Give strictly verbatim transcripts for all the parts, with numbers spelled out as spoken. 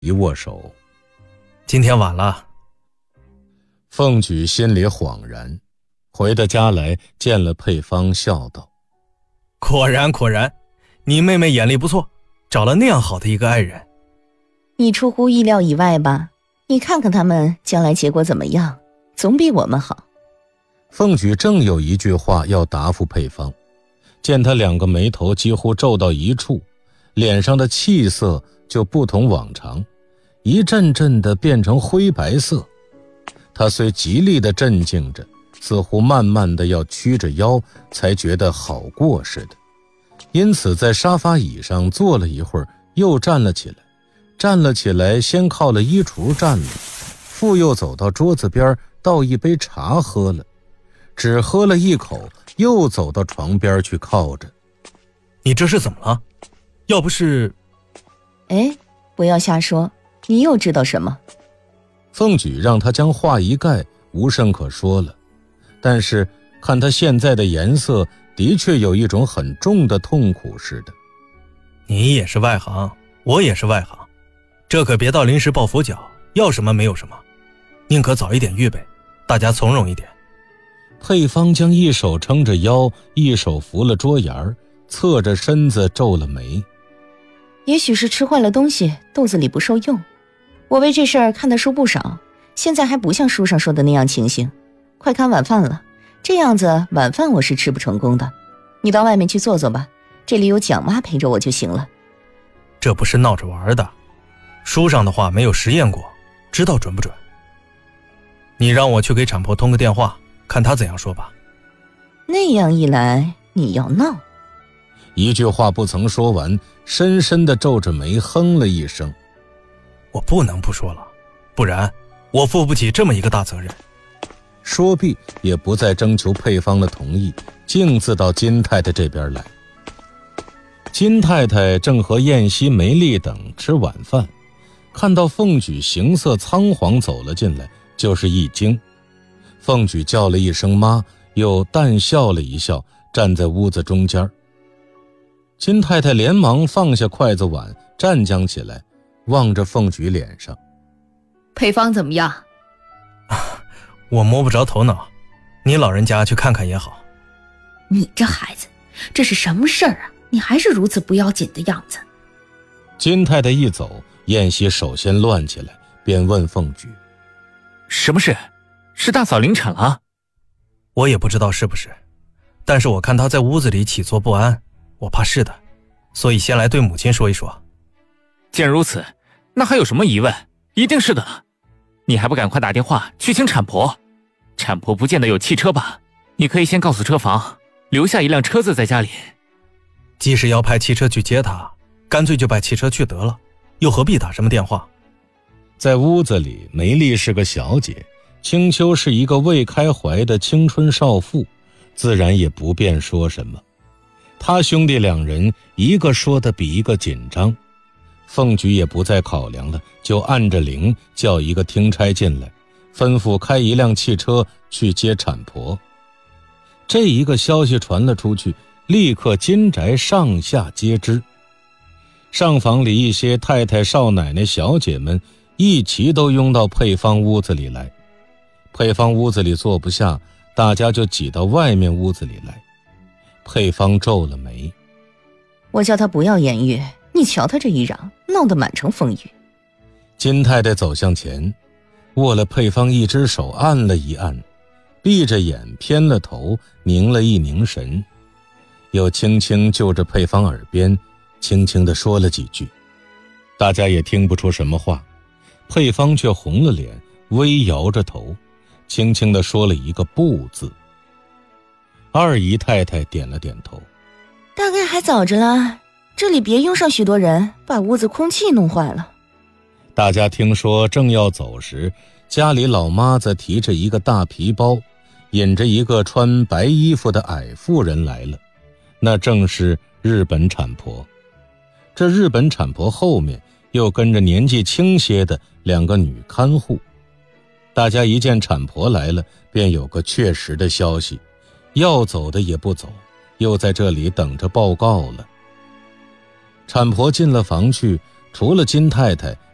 一握手。 今天晚了。 凤举心里恍然，回到家来见了佩芳，笑道： 果然果然，你妹妹眼力不错，找了那样好的一个爱人。 你出乎意料以外吧？你看看他们将来结果怎么样，总比我们好。 凤举正有一句话要答复佩芳，见他两个眉头几乎皱到一处，脸上的气色就不同往常，一阵阵的变成灰白色。他虽极力的镇静着，似乎慢慢的要屈着腰才觉得好过似的，因此在沙发椅上坐了一会儿，又站了起来。站了起来，先靠了衣橱站了，复又走到桌子边倒一杯茶喝了，只喝了一口，又走到床边去靠着。 你这是怎么了？要不是…… 哎，不要瞎说，你又知道什么？ 凤举让他将话一概，无甚可说了，但是看他现在的颜色，的确有一种很重的痛苦似的。 你也是外行，我也是外行，这可别到临时抱佛脚，要什么没有什么，宁可早一点预备，大家从容一点。 佩芳将一手撑着腰，一手扶了桌沿，侧着身子皱了眉。 也许是吃坏了东西，肚子里不受用。我为这事儿看的书不少，现在还不像书上说的那样情形。快看晚饭了，这样子晚饭我是吃不成功的。你到外面去坐坐吧，这里有蒋妈陪着我就行了。 这不是闹着玩的，书上的话没有实验过，知道准不准？你让我去给产婆通个电话，看她怎样说吧。 那样一来，你要闹。 一句话不曾说完，深深地皱着眉哼了一声。 我不能不说了，不然我负不起这么一个大责任。 说毕也不再征求佩芳的同意，径自到金太太这边来。金太太正和燕西、梅丽等吃晚饭，看到凤举形色仓皇走了进来，就是一惊。凤举叫了一声妈，又淡笑了一笑，站在屋子中间。金太太连忙放下筷子碗，站僵起来，望着凤举脸上。 佩芳怎么样？ 我摸不着头脑，你老人家去看看也好。 你这孩子，这是什么事儿啊？你还是如此不要紧的样子。 金太太一走，燕西首先乱起来，便问凤举： 什么事？是大嫂临产了？ 我也不知道是不是，但是我看她在屋子里起坐不安，我怕是的，所以先来对母亲说一说。 既然如此，那还有什么疑问？一定是的了。你还不赶快打电话去请产婆？产婆不见得有汽车吧？你可以先告诉车房，留下一辆车子在家里。 即使要派汽车去接她，干脆就派汽车去得了，又何必打什么电话？ 在屋子里，梅丽是个小姐，青秋是一个未开怀的青春少妇，自然也不便说什么。他兄弟两人一个说的比一个紧张，凤举也不再考量了，就按着铃叫一个听差进来，吩咐开一辆汽车去接产婆。这一个消息传了出去，立刻金宅上下皆知。上房里一些太太、少奶奶、小姐们一齐都拥到佩芳屋子里来。佩芳屋子里坐不下，大家就挤到外面屋子里来。佩芳皱了眉。 我叫他不要言语，你瞧他这一嚷，闹得满城风雨。 金太太走向前，握了佩芳一只手按了一按，闭着眼偏了头，凝了一凝神，又轻轻就着佩芳耳边轻轻地说了几句。大家也听不出什么话，佩芳却红了脸，微摇着头，轻轻地说了一个不字。二姨太太点了点头。 大概还早着啦，这里别拥上许多人，把屋子空气弄坏了。 大家听说正要走时，家里老妈子提着一个大皮包，引着一个穿白衣服的矮妇人来了，那正是日本产婆。这日本产婆后面又跟着年纪轻些的两个女看护。大家一见产婆来了，便有个确实的消息，要走的也不走，又在这里等着报告了。产婆进了房去，除了金太太，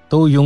都拥